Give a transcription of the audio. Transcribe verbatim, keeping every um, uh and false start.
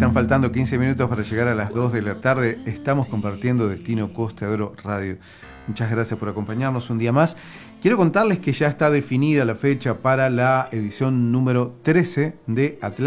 están faltando quince minutos para llegar a las dos de la tarde. Estamos compartiendo Destino Costa de Oro Radio. Muchas gracias por acompañarnos un día más. Quiero contarles que ya está definida la fecha para la edición número trece de Atlántico